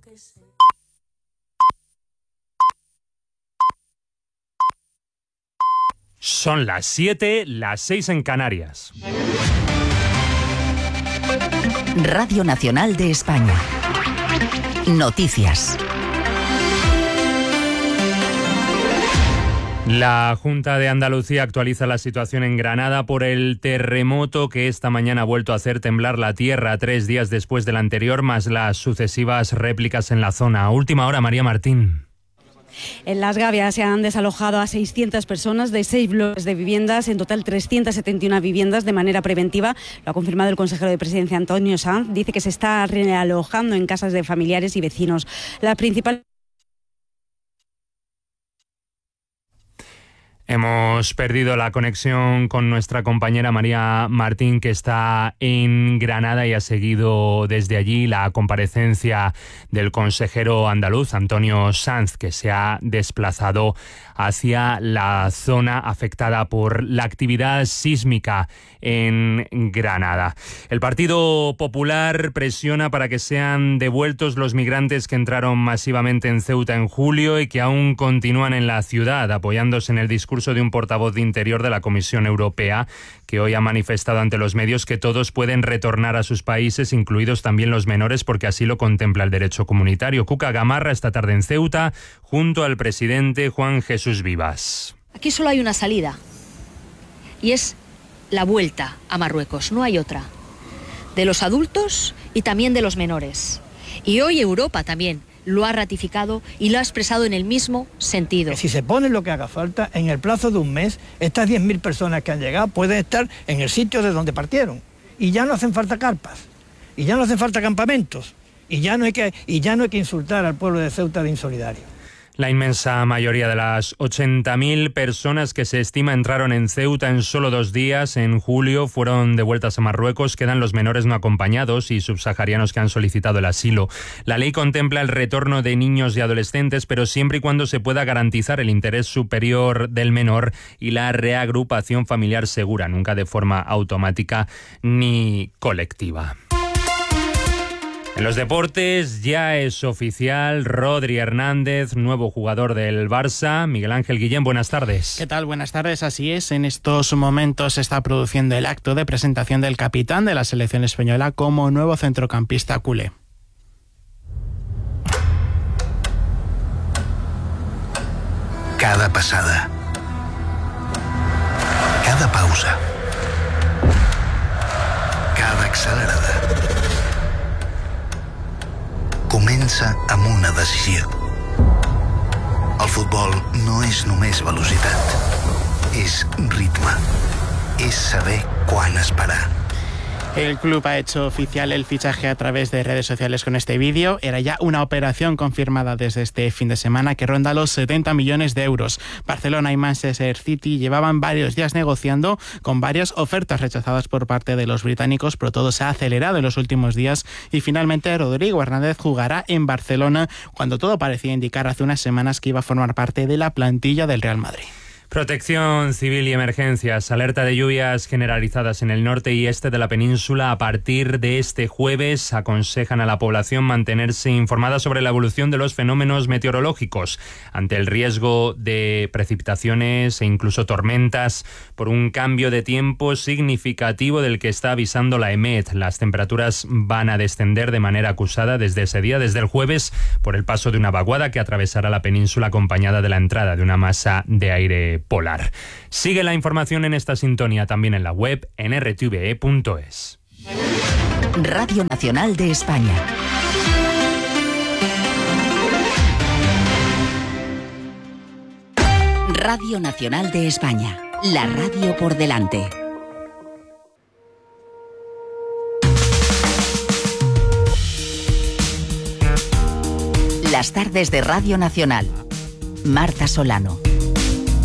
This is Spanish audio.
Son las 7, las 6 en Canarias. Radio Nacional de España. Noticias. La Junta de Andalucía actualiza la situación en Granada por el terremoto que esta mañana ha vuelto a hacer temblar la tierra 3 días después del anterior, más las sucesivas réplicas en la zona. A última hora, María Martín. En Las Gavias se han desalojado a 600 personas de 6 bloques de viviendas, en total 371 viviendas de manera preventiva. Lo ha confirmado el consejero de Presidencia, Antonio Sanz. Dice que se está realojando en casas de familiares y vecinos. La principal... Hemos perdido la conexión con nuestra compañera María Martín, que está en Granada y ha seguido desde allí la comparecencia del consejero andaluz, Antonio Sanz, que se ha desplazado hacia la zona afectada por la actividad sísmica en Granada. El Partido Popular presiona para que sean devueltos los migrantes que entraron masivamente en Ceuta en julio y que aún continúan en la ciudad, apoyándose en el discurso de un portavoz de Interior de la Comisión Europea, que hoy ha manifestado ante los medios que todos pueden retornar a sus países, incluidos también los menores, porque así lo contempla el derecho comunitario. Cuca Gamarra esta tarde en Ceuta, junto al presidente Juan Jesús Vivas. Aquí solo hay una salida, y es la vuelta a Marruecos, no hay otra. De los adultos y también de los menores. Y hoy Europa también lo ha ratificado y lo ha expresado en el mismo sentido. Si se pone lo que haga falta, en el plazo de un mes, estas 10.000 personas que han llegado pueden estar en el sitio de donde partieron. Y ya no hacen falta carpas, y ya no hacen falta campamentos, y ya no hay que insultar al pueblo de Ceuta de insolidario. La inmensa mayoría de las 80.000 personas que se estima entraron en Ceuta en solo 2 días en julio fueron devueltas a Marruecos. Quedan los menores no acompañados y subsaharianos que han solicitado el asilo. La ley contempla el retorno de niños y adolescentes, pero siempre y cuando se pueda garantizar el interés superior del menor y la reagrupación familiar segura, nunca de forma automática ni colectiva. En los deportes ya es oficial Rodri Hernández, nuevo jugador del Barça. Miguel Ángel Guillén, buenas tardes. ¿Qué tal? Buenas tardes. Así es, en estos momentos se está produciendo el acto de presentación del capitán de la selección española como nuevo centrocampista culé. Cada passada, cada pausa, cada accelerada comença amb una decisió. El futbol no és només velocitat, és ritme, és saber quan esperar. El club ha hecho oficial el fichaje a través de redes sociales con este vídeo. Era ya una operación confirmada desde este fin de semana que ronda los 70 millones de euros. Barcelona y Manchester City llevaban varios días negociando con varias ofertas rechazadas por parte de los británicos, pero todo se ha acelerado en los últimos días y finalmente Rodrigo Hernández jugará en Barcelona cuando todo parecía indicar hace unas semanas que iba a formar parte de la plantilla del Real Madrid. Protección Civil y emergencias. Alerta de lluvias generalizadas en el norte y este de la península. A partir de este jueves aconsejan a la población mantenerse informada sobre la evolución de los fenómenos meteorológicos ante el riesgo de precipitaciones e incluso tormentas por un cambio de tiempo significativo del que está avisando la EMET. Las temperaturas van a descender de manera acusada desde ese día, desde el jueves, por el paso de una vaguada que atravesará la península acompañada de la entrada de una masa de aire polar. Sigue la información en esta sintonía también en la web en rtve.es. Radio Nacional de España. Radio Nacional de España. La radio por delante. Las tardes de Radio Nacional. Marta Solano.